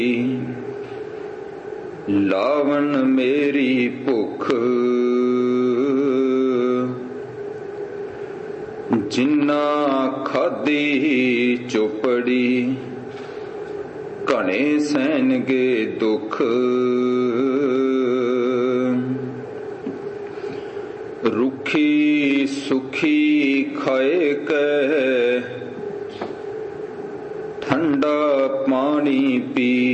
ਲਾਵਣ ਮੇਰੀ ਭੁੱਖ, ਜਿੰਨਾ ਖਾਧੀ ਚੋਪੜੀ ਘਣੇ ਸਹਿਣਗੇ ਦੁੱਖ। ਰੁੱਖੀ ਸੁਖੀ ਖਾਏ ਕੈ ਠੰਡਾ ਪਾਣੀ ਪੀ,